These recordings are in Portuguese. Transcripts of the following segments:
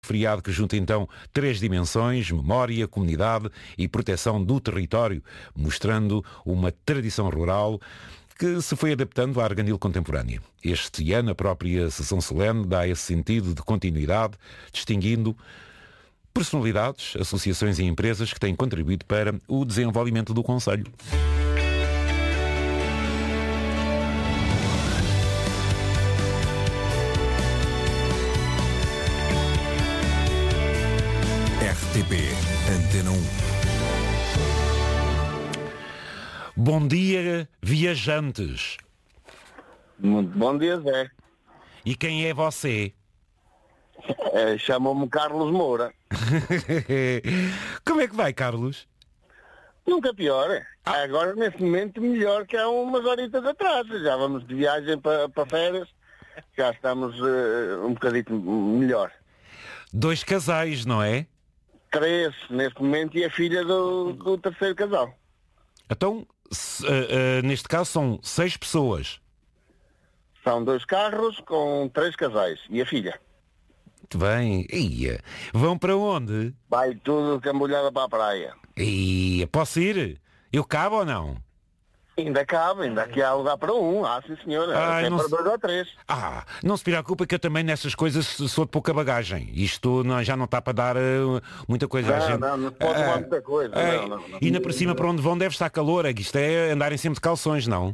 Feriado que junta então 3 dimensões: memória, comunidade e proteção do território, mostrando uma tradição rural que se foi adaptando à arganil contemporânea. Este ano a própria sessão solene dá esse sentido de continuidade, distinguindo personalidades, associações e empresas que têm contribuído para o desenvolvimento do concelho. RTP Antena 1. Bom dia, viajantes. Muito bom dia, Zé. E quem é você? Chamam-me Carlos Moura. Como é que vai, Carlos? Nunca pior. Agora, neste momento, melhor que há umas horitas atrás. Já vamos de viagem para férias. Já estamos um bocadinho melhor. 2 casais, não é? 3 neste momento e a filha do terceiro casal. Então, neste caso são 6 pessoas. São 2 carros com 3 casais e a filha. Muito bem. Ia. Vão para onde? Vai tudo cambulhada para a praia. Ia. Posso ir? Eu cabo ou não? Ainda cabe, ainda aqui há lugar para um. Sim senhora. Ai, Até não para se- 2 ou 3. Não se preocupe que eu também nessas coisas sou de pouca bagagem. Isto já não está para dar muita coisa à gente. Não se pode tomar muita coisa. Não. E ainda por cima para onde vão deve estar calor. Isto é andarem sempre de calções, não?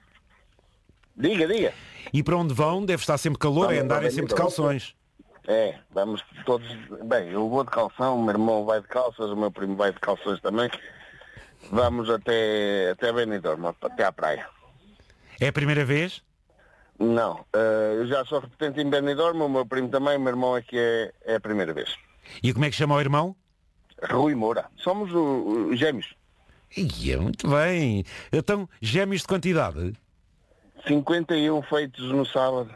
Diga. E para onde vão deve estar sempre calor, é andarem sempre de calções. Vamos todos... Bem, eu vou de calção, o meu irmão vai de calças, o meu primo vai de calções também. Vamos até Benidorm, até à praia. É a primeira vez? Não, eu já sou repetente em Benidorm, o meu primo também, o meu irmão aqui é a primeira vez. E como é que chama o irmão? Rui Moura. Somos os gêmeos. Ia, muito bem. Então, gêmeos de quantidade? 51 feitos no sábado.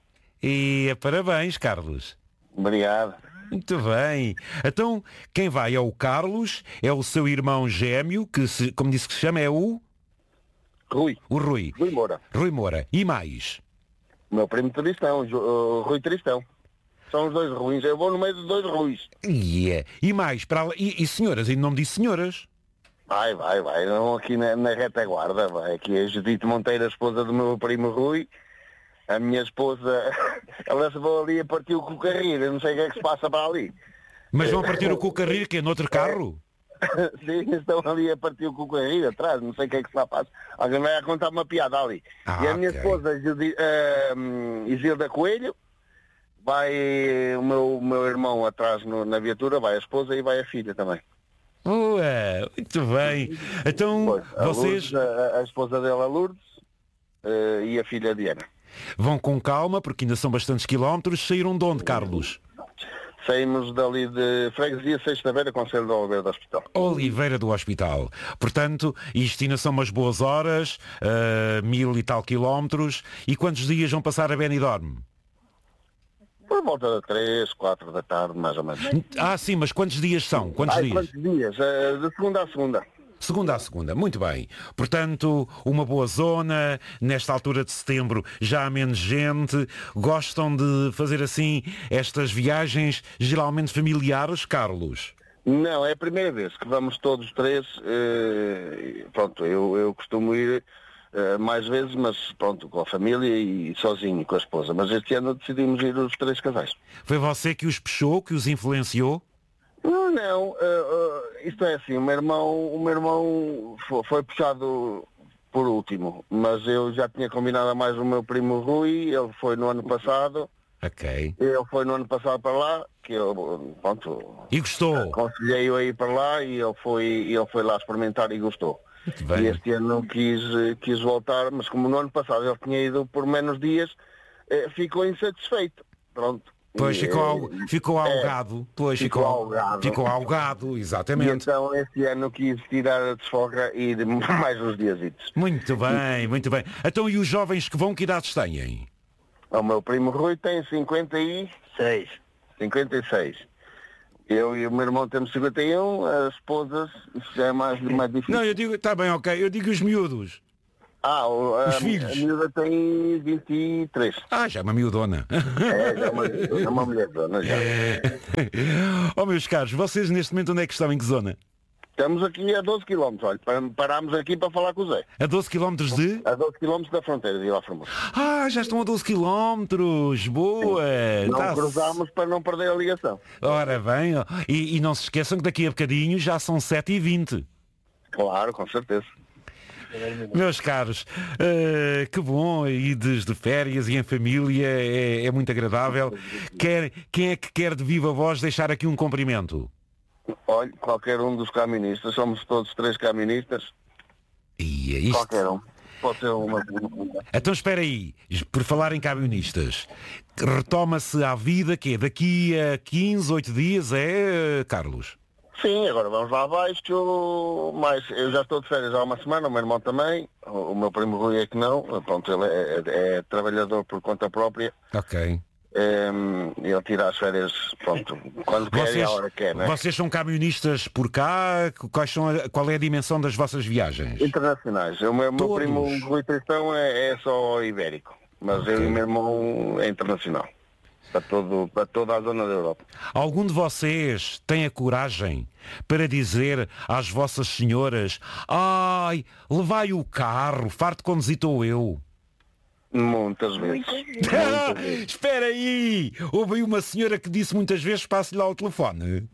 E parabéns, Carlos. Obrigado. Muito bem. Então, quem vai é o Carlos, é o seu irmão gêmeo, como disse que se chama, é o Rui. Rui. Rui Moura. Rui Moura. E mais? O meu primo Tristão, Rui Tristão. São os 2 Ruins. Eu vou no meio dos 2 Ruis. Ia. E mais? E senhoras? Ainda não me disse senhoras? Vai. Não, aqui na retaguarda, vai. Aqui é a Judite Monteiro, a esposa do meu primo Rui. A minha esposa, ela se vai ali a partir o carrinho, eu não sei o que é que se passa para ali. Mas vão partir o carril, que é noutro carro? Sim, estão ali a partir o carrinho atrás, não sei o que é que se lá passa. Alguém vai a contar uma piada ali. E a minha ok. esposa, Isilda Coelho, vai o meu irmão atrás na viatura, vai a esposa e vai a filha também. Ué, muito bem. Então, Pois, vocês Lourdes, a esposa dela, Lourdes, e a filha Diana. vão com calma, porque ainda são bastantes quilómetros. Saíram de onde, Carlos? Saímos dali de Freguesia Sexta-feira, Conselho de Oliveira do Hospital. Oliveira do Hospital. Portanto, isto ainda são umas boas horas, 1000 e tal quilómetros. E quantos dias vão passar a Benidorm? Por volta de 3, 4 da tarde, mais ou menos. Sim, mas quantos dias são? Quantos dias? Quantos dias? De segunda a segunda. Segunda a segunda, muito bem. Portanto, uma boa zona, nesta altura de setembro já há menos gente. Gostam de fazer assim estas viagens geralmente familiares, Carlos? Não, é a primeira vez que vamos todos 3. Pronto, eu costumo ir mais vezes, mas pronto, com a família e sozinho, com a esposa. Mas este ano decidimos ir os 3 casais. Foi você que os puxou, que os influenciou? Não, isto é assim, o meu irmão foi puxado por último, mas eu já tinha combinado a mais o meu primo Rui, ele foi no ano passado. Ok. Ele foi no ano passado para lá, que eu, pronto, E gostou? aconselhei-o a ir para lá e ele foi lá experimentar e gostou. Muito E bem. este ano não quis voltar, mas como no ano passado ele tinha ido por menos dias, ficou insatisfeito. Pronto. Pois E, ficou alugado. Pois ficou alugado. Ficou alugado, E exatamente. então este ano quis tirar a desfolga e de mais uns diazitos. Muito bem, muito bem. Então e os jovens que vão, que idades têm? O meu primo Rui tem 56. 56. Eu e o meu irmão temos 51, as esposas, isso já é mais difícil. Não, eu digo, está bem, ok, eu digo os miúdos. Os A filhos? miúda tem 23. Já é uma miudona. Já é uma mulher dona já. Oh, meus caros, vocês neste momento onde é que estão? Em que zona? Estamos aqui a 12 km, olha, parámos aqui para falar com o Zé. A 12 km de... A 12 km da fronteira de Vila Formosa. Já estão a 12 km. Boa. Não cruzámos para não perder a ligação. Ora bem, e não se esqueçam que daqui a bocadinho já são 7h20. Claro, com certeza. Meus caros, que bom ir de férias e em família, é muito agradável. Quem é que quer de viva voz deixar aqui um cumprimento? Olha, qualquer um dos caministas, somos todos 3 caministas. E é isto. Qualquer um. Pode ser uma... Então espera aí, por falar em camionistas, retoma-se à vida que daqui a 15, 8 dias, Carlos? Sim, agora vamos lá abaixo, mas eu já estou de férias há uma semana, o meu irmão também, o meu primo Rui é que não, pronto, ele é trabalhador por conta própria. Ok. Ele tira as férias, pronto, quando quer e a hora quer, não é? Vocês são camionistas por cá? Qual é a dimensão das vossas viagens? Internacionais. O meu primo Rui Tristão é só ibérico, mas eu e o meu irmão é internacional. Para toda a zona da Europa. Algum de vocês tem a coragem para dizer às vossas senhoras: ai, levai o carro, farto conduzir estou eu? Muitas vezes. Espera aí! Houve aí uma senhora que disse muitas vezes: passe-lhe lá o telefone.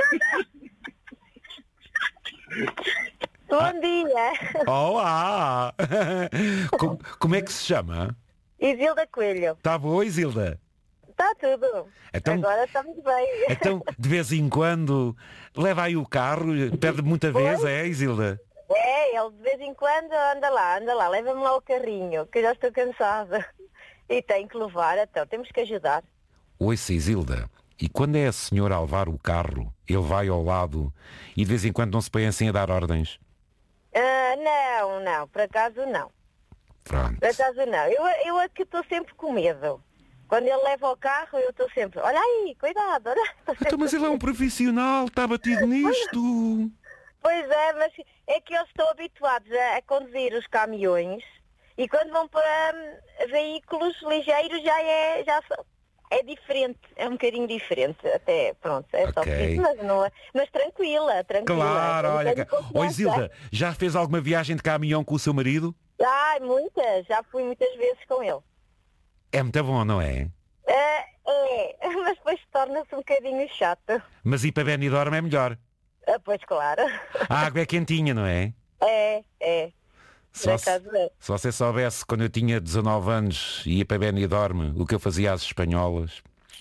Bom dia. Olá! Como é que se chama? Isilda Coelho. Está boa, Isilda? Está tudo. Então, agora está muito bem. Então, de vez em quando, leva aí o carro, perde muita vez, Isilda? Ele de vez em quando anda lá, leva-me lá o carrinho, que eu já estou cansada. E tem que levar, então temos que ajudar. Ouça, Isilda, e quando é a senhora a levar o carro, ele vai ao lado e de vez em quando não se põe assim a dar ordens? Não, por acaso não. Pronto. Por acaso não. Eu é que estou sempre com medo. Quando ele leva o carro, eu estou sempre, olha aí, cuidado, olha. Então, mas ele é um profissional, está batido nisto. Pois é, mas é que eles estão habituados a conduzir os caminhões e quando vão para veículos ligeiros já é diferente, é um bocadinho diferente, até, pronto, é só por isso, mas tranquila. Claro, olha, Isilda, já fez alguma viagem de caminhão com o seu marido? Muitas, já fui muitas vezes com ele. É muito bom, não é? Mas depois torna-se um bocadinho chato. Mas ir para Benidorm é melhor. Pois claro. A água é quentinha, não é? É. Se você soubesse, quando eu tinha 19 anos e ia para Benidorm, o que eu fazia às espanholas.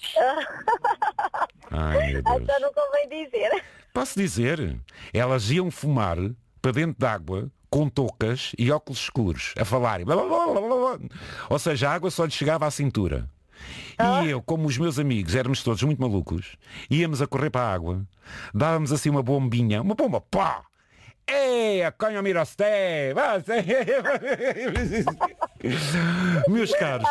Ai, meu Deus. Então não convém dizer. Posso dizer, elas iam fumar para dentro d'água com toucas e óculos escuros, a falarem. Blá, blá, blá, blá, blá. Ou seja, a água só lhe chegava à cintura. E eu, como os meus amigos, éramos todos muito malucos, íamos a correr para a água, dávamos assim uma bombinha, uma bomba, pá! A coño mirosté! Meus caros,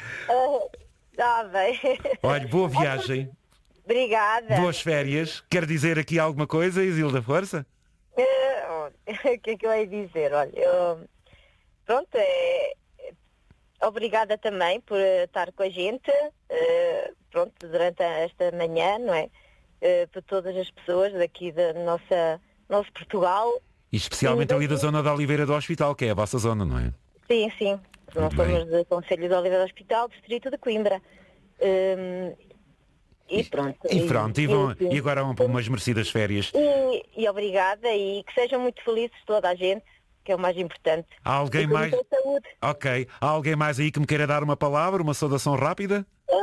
Bem. olha, boa viagem. Obrigada. Boas férias. Quer dizer aqui alguma coisa, Isilda, força? O que é que eu ia dizer? Olha, pronto, obrigada também por estar com a gente, pronto, durante esta manhã, não é? Por todas as pessoas daqui da nosso Portugal. E especialmente ali da zona da Oliveira do Hospital, que é a vossa zona, não é? Sim. Nós somos do Conselho de Oliveira do Hospital, Distrito de Coimbra. E pronto. E agora vão para umas merecidas férias. E obrigada e que sejam muito felizes toda a gente, que é o mais importante. Há alguém mais? Ok. Há alguém mais aí que me queira dar uma palavra, uma saudação rápida?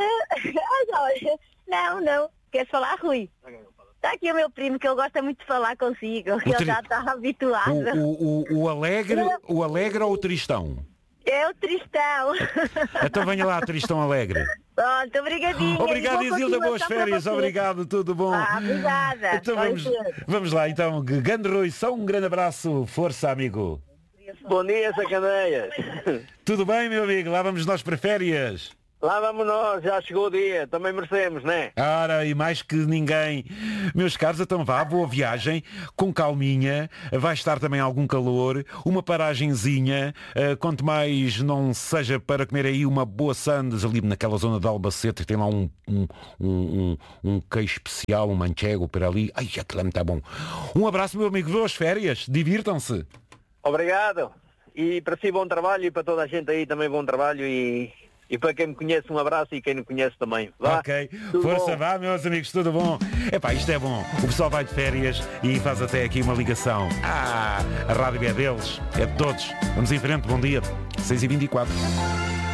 Não. Queres falar, Rui? Está aqui o meu primo que ele gosta muito de falar consigo. Ele já está habituado. O alegre ou o tristão? É o Tristão. Então venha lá, Tristão Alegre. Pronto, obrigadinho. Obrigado, Isilda, boas férias. Obrigado, tudo bom. Obrigada. Então vamos lá, então. Grande Rui, só um grande abraço. Força, amigo. Bom dia, Sacaneias. Tudo bem, meu amigo? Lá vamos nós para férias. Lá vamos nós, já chegou o dia, também merecemos, né? Ora, e mais que ninguém. Meus caros, então vá, boa viagem, com calminha, vai estar também algum calor, uma paragenzinha, quanto mais não seja para comer aí uma boa sandes ali naquela zona de Albacete, que tem lá um queijo especial, um manchego por ali. Ai, aquilo é muito bom. Um abraço, meu amigo, boas férias, divirtam-se. Obrigado. E para si bom trabalho e para toda a gente aí também bom trabalho e para quem me conhece um abraço e quem não conhece também. Vá. Ok, Tudo força, bom. vá, meus amigos, tudo bom? Epá, isto é bom. O pessoal vai de férias e faz até aqui uma ligação. A rádio é deles, é de todos. Vamos em frente, bom dia. 6h24.